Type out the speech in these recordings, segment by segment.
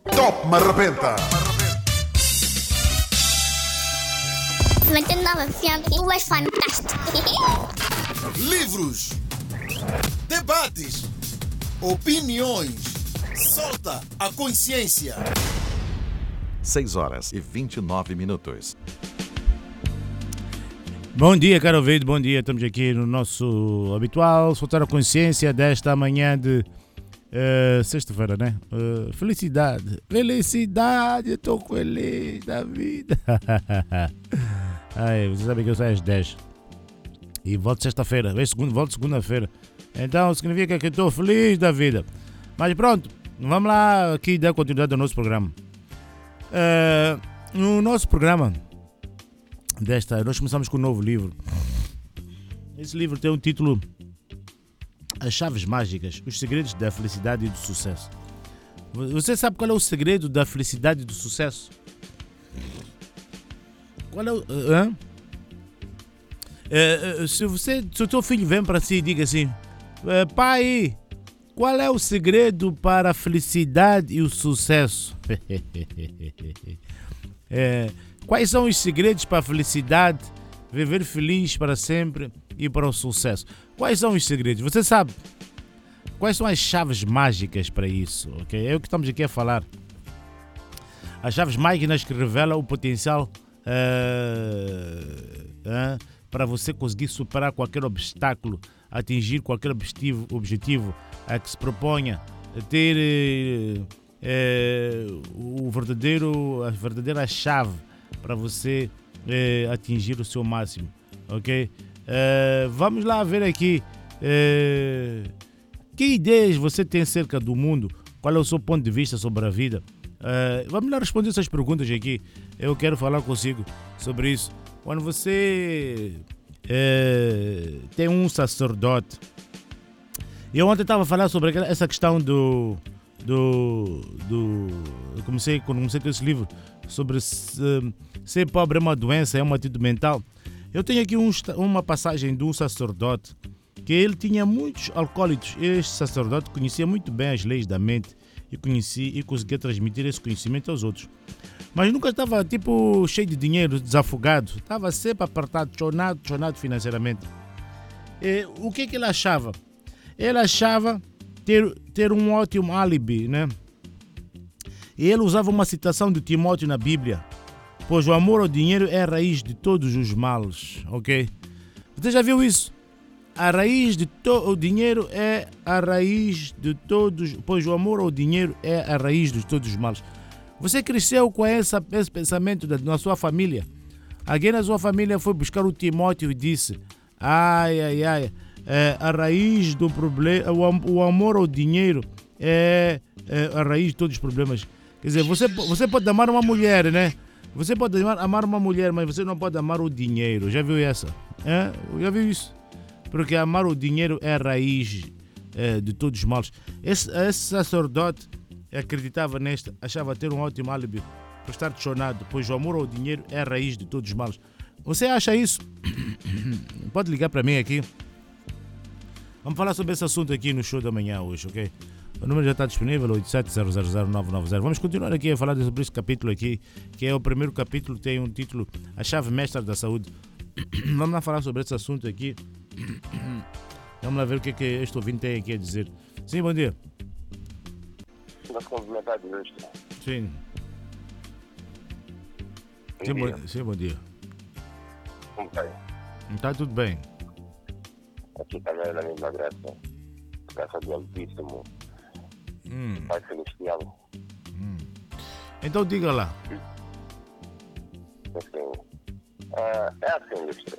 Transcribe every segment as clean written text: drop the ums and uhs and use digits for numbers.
Top Marrapenta. 99 FM, tu és fantástico. Livros, debates, opiniões. Solta a consciência. 6h29. Bom dia, caro ouvinte, bom dia. Estamos aqui no nosso habitual Soltar a Consciência desta manhã de sexta-feira, né? Felicidade, estou feliz da vida. Ai, vocês sabem que eu saio às 10 e volto sexta-feira, volto segunda-feira. Então significa que estou feliz da vida. Mas pronto, vamos lá aqui dar continuidade ao nosso programa. No nosso programa nós começamos com um novo livro. Esse livro tem um título: As Chaves Mágicas, os segredos da felicidade e do sucesso. Você sabe qual é o segredo da felicidade e do sucesso? Qual é o... se o teu filho vem para si e diga assim: pai, qual é o segredo para a felicidade e o sucesso? Quais são os segredos para a felicidade, viver feliz para sempre e para o sucesso? Quais são os segredos? Você sabe? Quais são as chaves mágicas para isso? Okay? É o que estamos aqui a falar. As chaves mágicas que revelam o potencial para você conseguir superar qualquer obstáculo, atingir qualquer objetivo a que se proponha, ter a verdadeira chave para você atingir o seu máximo, ok? Vamos lá ver aqui que ideias você tem acerca do mundo, qual é o seu ponto de vista sobre a vida. Vamos lá responder essas perguntas aqui. Eu quero falar consigo sobre isso. Quando você tem um sacerdote, eu ontem estava a falar sobre essa questão quando comecei com esse livro sobre ser pobre é uma doença, é uma atitude mental. Eu tenho aqui uma passagem de um sacerdote que ele tinha muitos alcoólicos. Este sacerdote conhecia muito bem as leis da mente e conseguia transmitir esse conhecimento aos outros. Mas nunca estava cheio de dinheiro, desafogado. Estava sempre apertado, chonado financeiramente. O que ele achava? Ele achava ter um ótimo álibi, né? E ele usava uma citação de Timóteo na Bíblia: pois o amor ao dinheiro é a raiz de todos os males, ok? Você já viu isso? O dinheiro é a raiz de todos, pois o amor ao dinheiro é a raiz de todos os males. Você cresceu com esse pensamento na sua família? Alguém na sua família foi buscar o Timóteo e disse: a raiz do problema, o amor ao dinheiro é a raiz de todos os problemas. Quer dizer, você pode amar uma mulher, né? Você pode amar uma mulher, mas você não pode amar o dinheiro. Já viu essa? Já viu isso? Porque amar o dinheiro é a raiz de todos os males. Esse sacerdote acreditava nesta, achava ter um ótimo álibi por estar chonado, pois o amor ao dinheiro é a raiz de todos os males. Você acha isso? Pode ligar para mim aqui. Vamos falar sobre esse assunto aqui no show da manhã hoje, ok? O número já está disponível, 87000990. Vamos continuar aqui a falar sobre esse capítulo aqui, que é o primeiro capítulo, tem um título: A Chave Mestra da Saúde. Vamos lá falar sobre esse assunto aqui. Vamos lá ver o que este ouvinte tem aqui a dizer. Sim, bom dia. Nós complementar de hoje. Sim. Sim, bom dia. Como está aí? Está tudo bem. Aqui também na mesma graça. Graça do Altíssimo. Pai Celestial. Então diga lá. Assim, é assim, ilustre.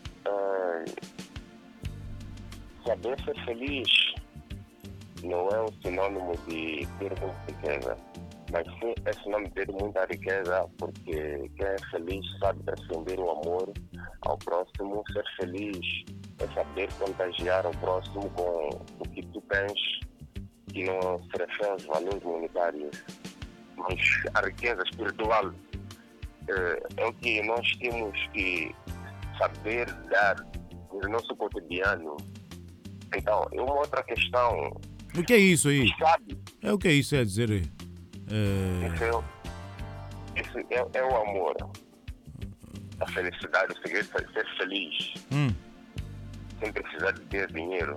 Saber ser feliz não é um sinônimo de ter muita riqueza, mas sim é sinônimo de ter muita riqueza, porque quem é feliz sabe transcender o amor ao próximo. Ser feliz é saber contagiar o próximo com o que tu tens, que não se refere aos valores monetários, mas a riqueza espiritual é o que nós temos que saber dar no nosso cotidiano. Então, é uma outra questão. O que é isso aí? Sabe? O que é isso a dizer aí? Isso é o amor. A felicidade, o segredo é ser feliz. Sem precisar de ter dinheiro.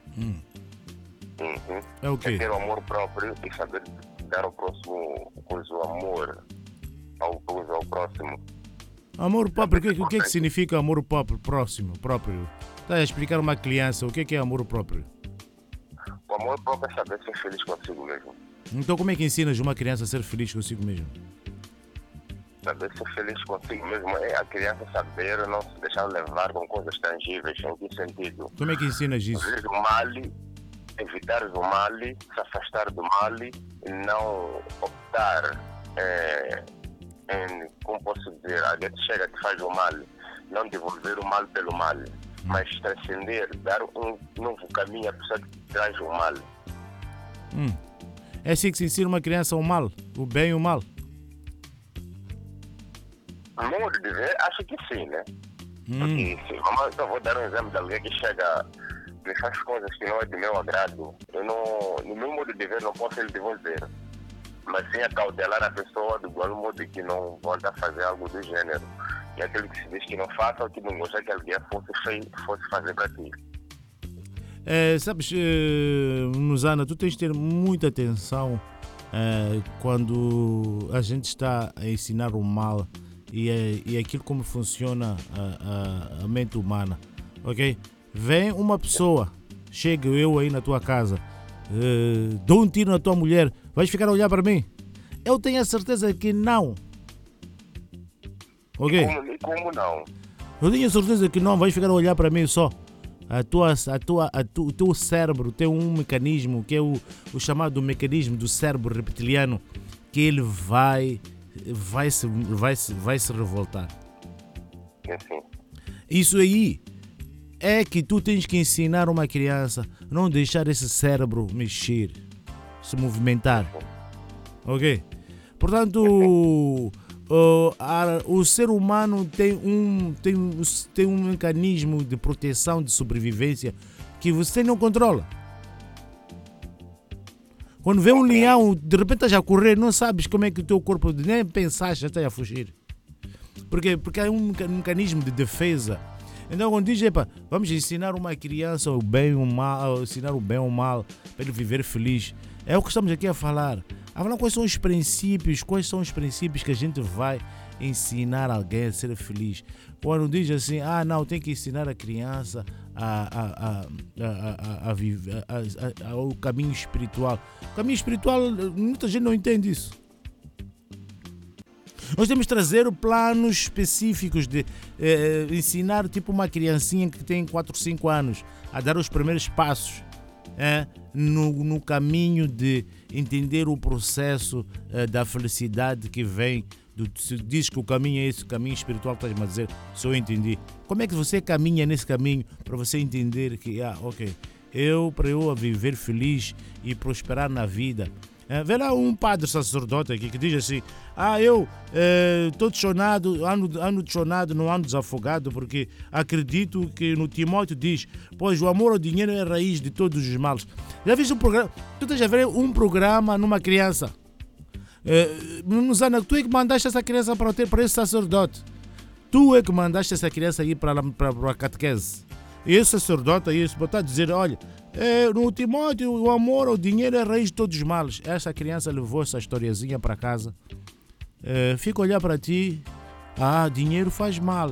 É o quê? É ter o amor próprio e saber dar ao próximo o amor ao próximo. Amor próprio, o que é que significa amor próprio? Está a explicar a uma criança o que é amor próprio? O amor próprio é saber ser feliz consigo mesmo. Então como é que ensinas uma criança a ser feliz consigo mesmo? Saber ser feliz consigo mesmo é a criança saber não se deixar levar com coisas tangíveis. Em que sentido? Como é que ensinas isso? Ver o mal, evitar o mal, se afastar do mal e não optar em, como posso dizer, alguém chega que faz o mal, não devolver o mal pelo mal, mas transcender, dar um novo caminho à pessoa que traz o mal. É assim que se ensina uma criança o mal, o bem e o mal? Modo de ver, acho que sim, né? Porque eu vou dar um exemplo de alguém que chega e faz coisas que não é de meu agrado. Eu não, no meu modo de ver, não posso lhe devolver. Mas sim acautelar a pessoa do igual modo que não volta a fazer algo do gênero. E aquele que se diz que não faça ou que não gosta que alguém fosse fazer para ti. Sabes, Nusana, tu tens de ter muita atenção quando a gente está a ensinar o mal e aquilo como funciona a mente humana, ok? Vem uma pessoa, chega eu aí na tua casa, dou um tiro na tua mulher, vais ficar a olhar para mim? Eu tenho a certeza que não. Ok? Como não? Eu tenho a certeza que não, vais ficar a olhar para mim só. O teu cérebro tem um mecanismo que é o chamado mecanismo do cérebro reptiliano, que ele vai se revoltar. Sim. Isso aí é que tu tens que ensinar uma criança a não deixar esse cérebro mexer, se movimentar. Ok? Portanto, o ser humano tem um mecanismo de proteção, de sobrevivência que você não controla. Quando vê um leão, de repente estás a correr, não sabes como é que o teu corpo, nem pensaste, já está a fugir. Porque é um mecanismo de defesa. Então quando diz, vamos ensinar uma criança o bem e o mal, ensinar o bem ou o mal, para ele viver feliz. É o que estamos aqui a falar. Quais são os princípios que a gente vai ensinar alguém a ser feliz. Quando diz assim, não, tem que ensinar a criança a viver o caminho espiritual. O caminho espiritual, muita gente não entende isso. Nós temos que trazer planos específicos de ensinar tipo uma criancinha que tem 4, 5 anos a dar os primeiros passos no caminho de entender o processo da felicidade que vem. Se diz que o caminho é esse, o caminho espiritual, estás-me a dizer, se eu entendi. Como é que você caminha nesse caminho para você entender que, para eu viver feliz e prosperar na vida. Vê lá um padre sacerdote aqui que diz assim, eu estou deschonado, ando deschonado, não ando desafogado, porque acredito que no Timóteo diz, pois o amor ao dinheiro é a raiz de todos os males. Já viste um programa? Tu estás a ver um programa numa criança? Nusana, tu é que mandaste essa criança para esse sacerdote. Tu é que mandaste essa criança ir para a catequese. E esse sacerdote aí está a dizer, olha, no Timóteo o amor ao dinheiro é a raiz de todos os males. Essa criança levou essa historiazinha para casa. Fica a olhar para ti. Dinheiro faz mal.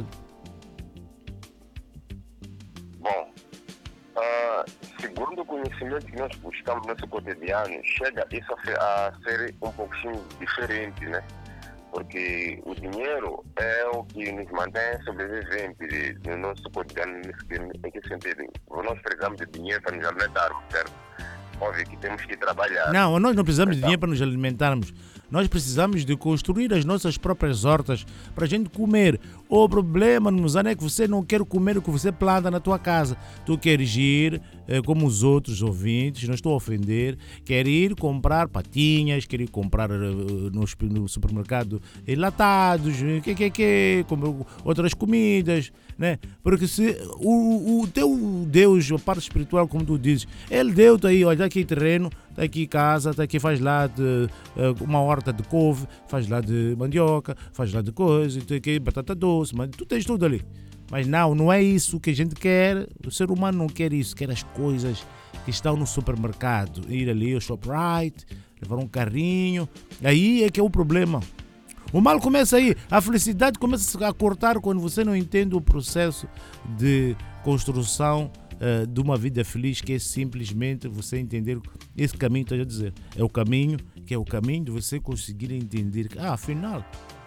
Bom, segundo o conhecimento que nós buscamos no nosso cotidiano, chega isso a ser um pouquinho diferente, né? Porque o dinheiro é o que nos mantém sobreviventes no nosso cotidiano. Em que sentido? Nós precisamos de dinheiro para nos alimentarmos, certo? Óbvio que temos que trabalhar. Não, nós não precisamos de dinheiro para nos alimentarmos. Nós precisamos de construir as nossas próprias hortas para a gente comer. O problema, Nusana, é que você não quer comer o que você planta na tua casa. Tu queres ir, como os outros ouvintes, não estou a ofender, quer ir comprar patinhas, quer ir comprar no supermercado enlatados, outras comidas, né? Porque se o teu Deus, a parte espiritual, como tu dizes, ele deu-te aí, olha aqui terreno, está aqui em casa, está aqui, faz lá de uma horta de couve, faz lá de mandioca, faz lá de coisa, tem aqui batata doce, mas tu tens tudo ali. Mas não é isso que a gente quer. O ser humano não quer isso, quer as coisas que estão no supermercado. Ir ali ao ShopRite, levar um carrinho. Aí é que é o problema. O mal começa aí. A felicidade começa a cortar quando você não entende o processo de construção de uma vida feliz, que é simplesmente você entender esse caminho que eu estou a dizer. É o caminho que é o caminho de você conseguir entender que, afinal,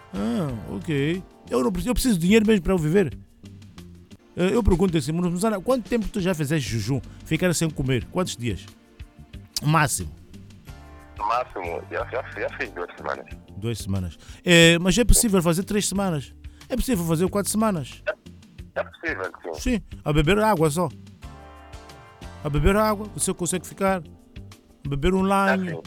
ok, eu preciso de dinheiro mesmo para eu viver. Eu pergunto assim, Musana, quanto tempo tu já fizeste jejum? Ficar sem comer? Quantos dias? O máximo? No máximo, já fiz 2 semanas. 2 semanas. Mas é possível fazer 3 semanas? É possível fazer 4 semanas? É possível, sim. Sim, a beber água só. A beber água, você consegue ficar. A beber um lanho.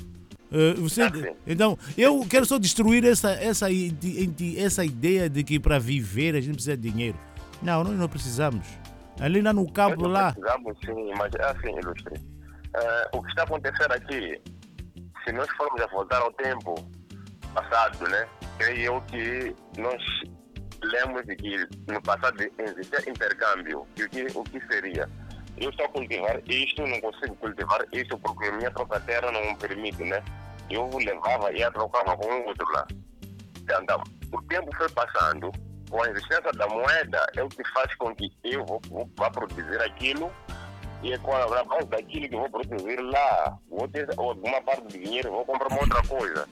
Então, eu quero só destruir essa ideia de que para viver a gente precisa de dinheiro. Não, nós não precisamos. Ali lá no campo, lá... Precisamos sim, mas é assim, Ilustre. O que está a acontecer aqui, se nós formos a voltar ao tempo passado, né? Creio eu que nós lemos de que no passado existia intercâmbio. E o que seria? Eu estou a cultivar isto, não consigo cultivar isto porque a minha própria terra não me permite, né? Eu levava e trocava com o outro lá. Então, o tempo foi passando. Com a existência da moeda é o que faz com que eu vá produzir aquilo, e é com a base daquilo que eu vou produzir lá, vou ter alguma parte do dinheiro, vou comprar uma outra coisa.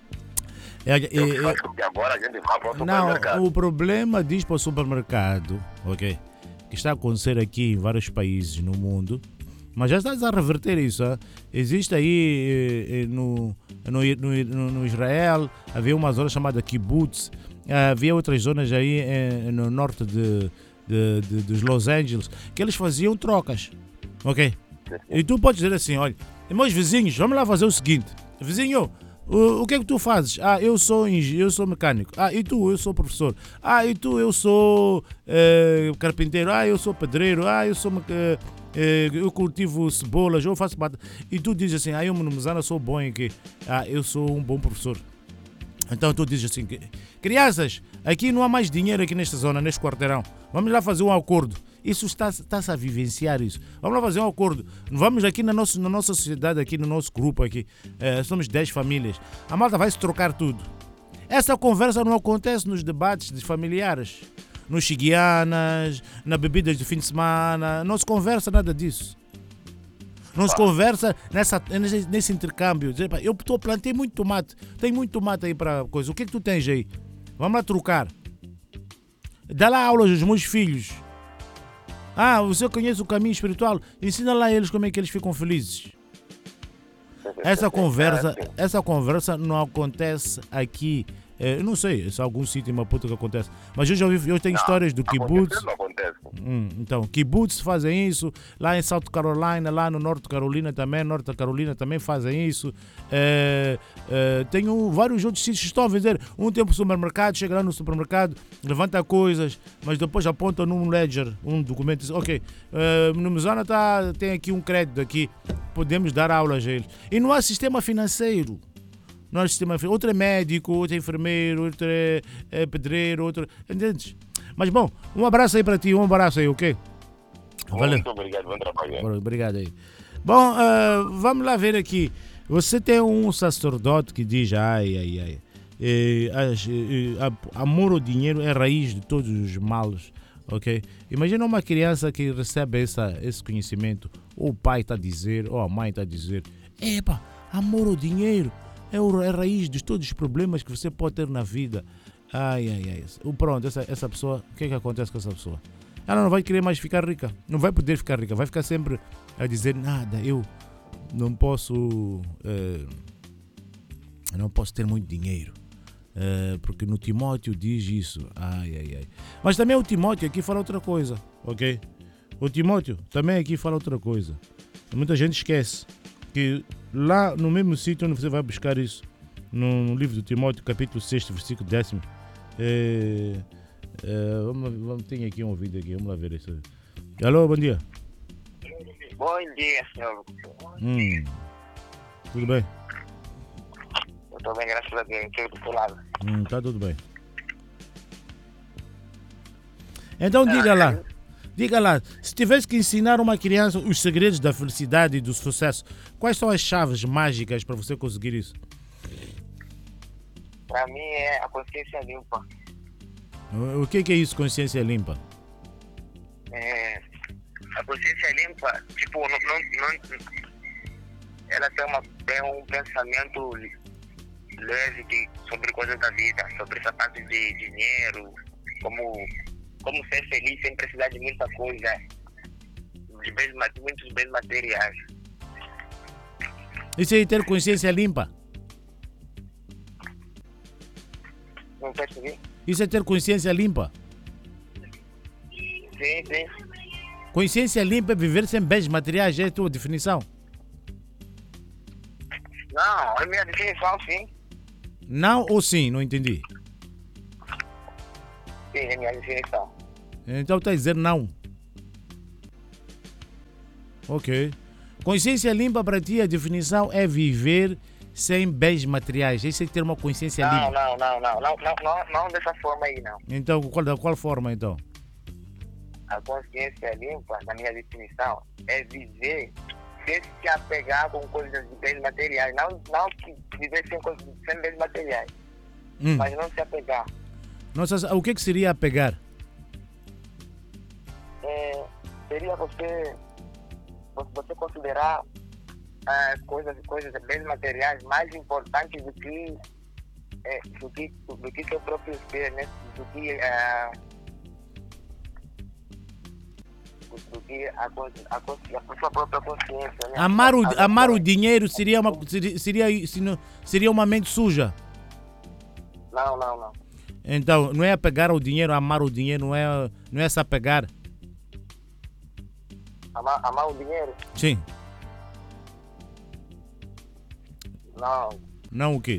Faz com que agora a gente vá para o supermercado. Não, o problema diz para o supermercado, ok, que está a acontecer aqui em vários países no mundo, mas já estás a reverter isso. Existe aí no Israel, havia uma zona chamada kibbutz. Havia outras zonas aí no norte dos Los Angeles que eles faziam trocas, ok? E tu podes dizer assim, olha, meus vizinhos, vamos lá fazer o seguinte, vizinho, o que é que tu fazes? Eu sou mecânico. E tu? Eu sou professor. E tu? Eu sou carpinteiro. Eu sou pedreiro. Eu cultivo cebolas, eu faço batata. E tu dizes assim, eu no Musana sou bom aqui. Eu sou um bom professor. Então tu dizes assim, crianças, aqui não há mais dinheiro aqui nesta zona, neste quarteirão. Vamos lá fazer um acordo. Isso está-se a vivenciar isso. Vamos lá fazer um acordo. Vamos aqui na nossa sociedade, aqui no nosso grupo aqui. Somos 10 famílias. A malta vai se trocar tudo. Essa conversa não acontece nos debates de familiares, nos chigianas, nas bebidas de fim de semana. Não se conversa nada disso. Não se conversa nesse intercâmbio. Eu plantei muito tomate. Tem muito tomate aí para coisa. O que é que tu tens aí? Vamos lá trocar. Dá lá aulas aos meus filhos. Você conhece o caminho espiritual? Ensina lá a eles como é que eles ficam felizes. Essa conversa não acontece aqui. Eu não sei se algum sítio em Maputo que acontece, mas eu tenho histórias do kibbutz. Então, kibbutz fazem isso, lá em South Carolina, lá no Norte Carolina também fazem isso. Tenho vários outros sítios que estão a vender. Um tempo no supermercado, chega lá no supermercado, levanta coisas, mas depois aponta num ledger, um documento e diz, ok, no Musana tem aqui um crédito aqui, podemos dar aulas a eles. E não há sistema financeiro. Outro é médico, outro é enfermeiro, outro é pedreiro, outro... Entendes? Mas bom, um abraço aí para ti, um abraço aí, ok? Valeu. Muito obrigado, bom trabalho. Obrigado aí. Bom, vamos lá ver aqui. Você tem um sacerdote que diz, amor ao dinheiro é a raiz de todos os males, ok? Imagina uma criança que recebe esse conhecimento, ou o pai está a dizer, ou a mãe está a dizer, amor ao dinheiro é a raiz de todos os problemas que você pode ter na vida. Pronto, essa pessoa, o que é que acontece com essa pessoa? Ela não vai querer mais ficar rica, não vai poder ficar rica, vai ficar sempre a dizer nada, eu não posso ter muito dinheiro, porque no Timóteo diz isso. Mas também o Timóteo aqui fala outra coisa, ok? O Timóteo também aqui fala outra coisa. Muita gente esquece que lá no mesmo sítio onde você vai buscar isso, no livro do Timóteo, capítulo 6, versículo 10, tem aqui um vídeo aqui, vamos lá ver isso. Alô, bom dia. Bom dia, senhor. Tudo bem? Eu estou bem, graças a Deus. Estou do seu lado. Tá tudo bem. Então diga lá, se tivesse que ensinar uma criança os segredos da felicidade e do sucesso, quais são as chaves mágicas para você conseguir isso? Para mim é a consciência limpa. O que é isso, consciência limpa? A consciência limpa, tipo, ela tem um pensamento leve sobre coisas da vida, sobre essa parte de dinheiro, como ser feliz sem precisar de muita coisa, de muitos bens materiais. Isso aí, ter consciência limpa? Não percebi? Isso é ter consciência limpa? Sim, sim. Consciência limpa é viver sem bens materiais, é a tua definição? Não, é minha definição, sim. Não ou sim? Não entendi. Sim, é minha definição. Então está a dizer não. Ok. Consciência limpa para ti, a definição é viver sem bens materiais. Isso é ter uma consciência limpa. Não dessa forma aí, não. Então, da qual forma então? A consciência limpa, na minha definição, é viver sem se apegar com coisas de bens materiais. Não que viver sem bens materiais, mas não se apegar. Nossa, o que seria apegar? Seria você considerar coisas de bens materiais mais importantes do que seu próprio ser, né? Do que a sua própria consciência, né? Amar o dinheiro seria uma mente suja? Não. Então, não é apegar ao dinheiro, amar o dinheiro, não é se apegar? Amar o dinheiro? Sim. Não. Não o quê?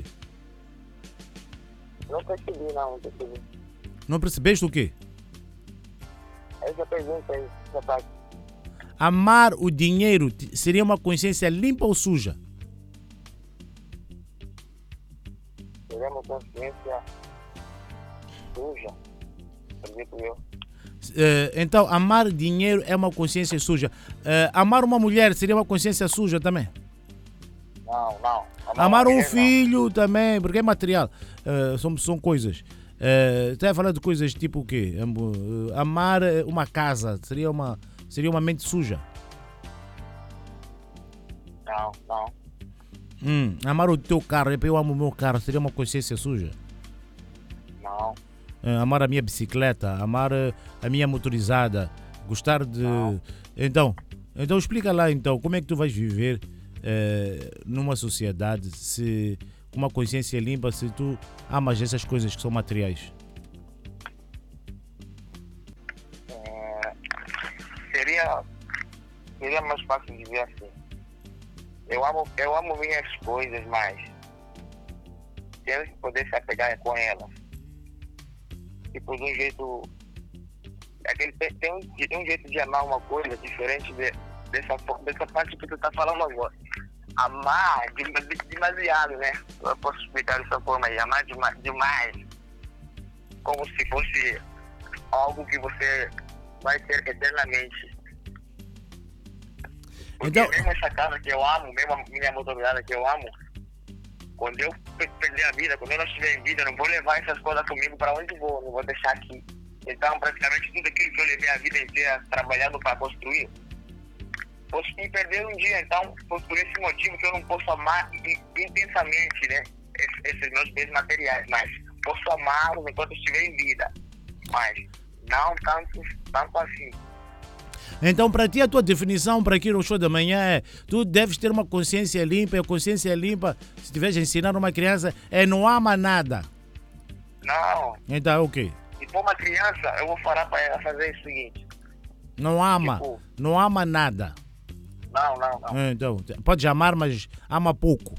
Não percebi. Não percebeste o quê? Essa pergunta aí, essa parte. Amar o dinheiro seria uma consciência limpa ou suja? Seria uma consciência suja, acredito eu. Então, amar dinheiro é uma consciência suja. Amar uma mulher seria uma consciência suja também? Não. Amar um filho também, porque é material. São coisas. Está a falar de coisas tipo o quê? Amar uma casa seria uma mente suja? Não. Amar o teu carro, eu amo o meu carro, seria uma consciência suja? Não. Amar a minha bicicleta, amar a minha motorizada, gostar de... Não. Então explica lá então, como é que tu vais viver numa sociedade com uma consciência limpa se tu amas essas coisas que são materiais? Seria mais fácil viver assim. Eu amo minhas coisas, mas temos que poder se apegar com elas. Tipo, de um jeito... Tem um jeito de amar uma coisa diferente dessa parte que tu tá falando agora. Amar demasiado, né? Eu posso explicar dessa forma aí. Amar demais. Como se fosse algo que você vai ter eternamente. Porque Então... mesmo essa casa que eu amo, mesmo a minha motorizada que eu amo, quando eu perder a vida, quando eu não estiver em vida, eu não vou levar essas coisas comigo para onde vou, não vou deixar aqui. Então, praticamente tudo aquilo que eu levei a vida inteira trabalhando para construir, posso me perder um dia. Então, por esse motivo que eu não posso amar intensamente, né, esses meus bens materiais, mas posso amá-los enquanto eu estiver em vida, mas não tanto assim. Então, para ti, a tua definição para aqui no show da manhã é: tu deves ter uma consciência limpa, e a consciência limpa, se tiveres a ensinar uma criança, não ama nada. Não. Então, ok. Se for uma criança, eu vou falar para ela fazer o seguinte: não ama nada. Não. Então, pode amar, mas ama pouco.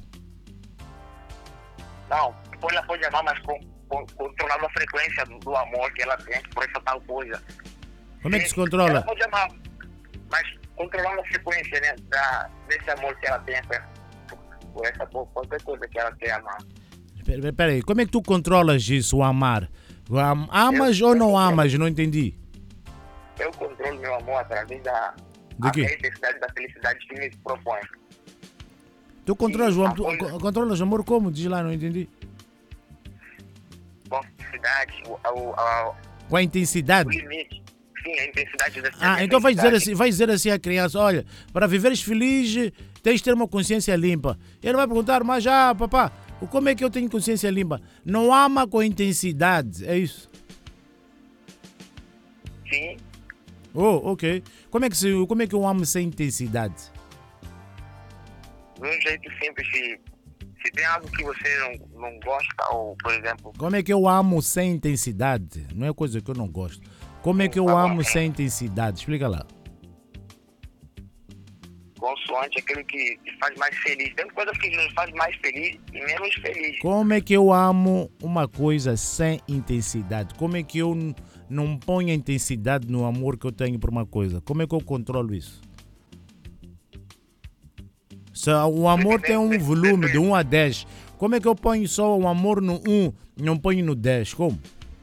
Não, ela pode amar, mas controlando a frequência do amor que ela tem por essa tal coisa. Como é que se controla? Ela pode amar, mas controlando a frequência, né, desse amor que ela tem por essa por qualquer coisa que ela quer amar. Peraí, como é que tu controlas isso, o amar? Amas ou não amas? Não entendi. Eu controlo meu amor através da De quê? necessidade da felicidade que me propõe. Tu controlas o amor como? Diz lá, não entendi. Com a felicidade, Com a intensidade? o limite. Sim, a intensidade da Então vai dizer felicidade. assim à criança, olha, para viveres feliz, tens de ter uma consciência limpa. Ele vai perguntar, mas papá, como é que eu tenho consciência limpa? Não ama com intensidade, é isso? Sim, Oh, ok. Como é que eu amo sem intensidade? de um jeito simples. Se tem algo que você não gosta, ou, por exemplo, Como é que eu amo sem intensidade? Não é coisa que eu não gosto. Como é que eu amo sem intensidade? Explica lá. consoante aquilo que te faz mais feliz. Tem coisas que nos faz mais feliz e menos feliz. Como é que eu amo uma coisa sem intensidade? Como é que eu não ponho a intensidade no amor que eu tenho por uma coisa? Como é que eu controlo isso? Se o amor tem um volume de 1 a 10, como é que eu ponho só o amor no 1 e não ponho no 10? Como?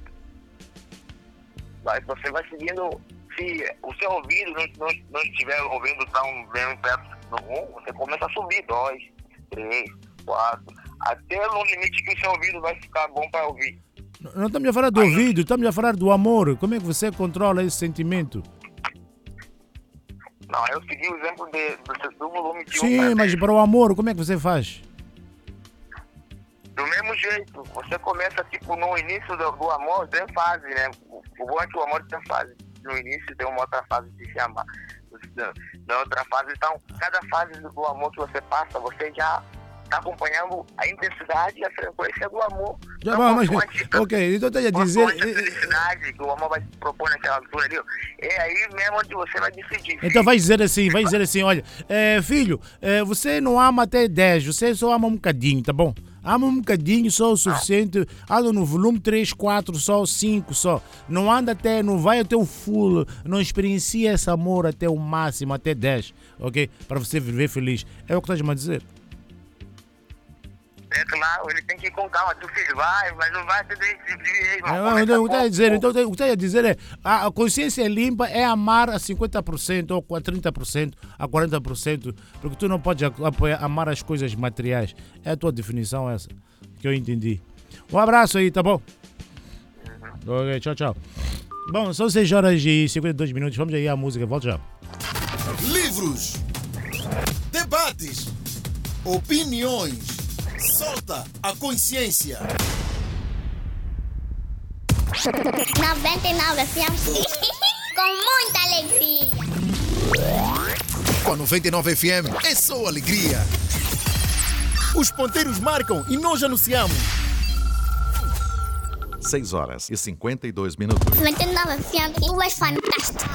Você vai seguindo. Se o seu ouvido não estiver ouvindo tão bem perto do 1, você começa a subir 2, 3, 4, até no limite que o seu ouvido vai ficar bom para ouvir. Não estamos a falar do ouvido, estamos a falar do amor. Como é que você controla esse sentimento? Não, eu segui o exemplo do volume de 1. Sim, mas para o amor, como é que você faz? Do mesmo jeito, você começa tipo no início do amor, tem fase, né? O bom é que o amor tem fase. No início tem uma outra fase de se amar. Na outra fase, então, cada fase do amor que você passa, você já está acompanhando a intensidade e a frequência do amor. Já Então, mas, consoante- ok, então estou a consoante a dizer. felicidade que o amor vai te propor naquela altura ali, é aí mesmo onde você vai decidir. Então vai dizer assim, olha, filho, você não ama até 10, você só ama um bocadinho, tá bom? Ama um bocadinho, só o suficiente, anda no volume 3, 4, só 5 só. Não anda até, não vai até o full, não experiencia esse amor até o máximo, até 10, ok? Para você viver feliz. É o que estás-me a dizer. É claro, ele tem que ir com calma, teu filho vai, mas não vai ter de Então, o que está a dizer é, a consciência limpa é amar a 50%, ou a 30%, a 40%, porque tu não podes amar as coisas materiais. É a tua definição essa, que eu entendi. Um abraço aí, tá bom? Ok, tchau, tchau. Bom, são 6 horas e 52 minutos, vamos aí à música, volta já. Livros, debates, opiniões. Solta a consciência. 99 FM. Com muita alegria. Com a 99 FM é só alegria. Os ponteiros marcam e nós anunciamos. 6 horas e 52 minutos. 99 FM. Tu és fantástico.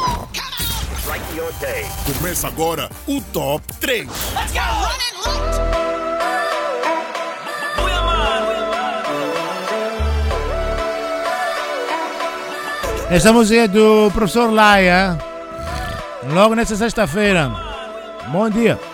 Começa agora o Top 3. Let's go, run it, Esta música é do professor Laia, logo nessa sexta-feira. Bom dia.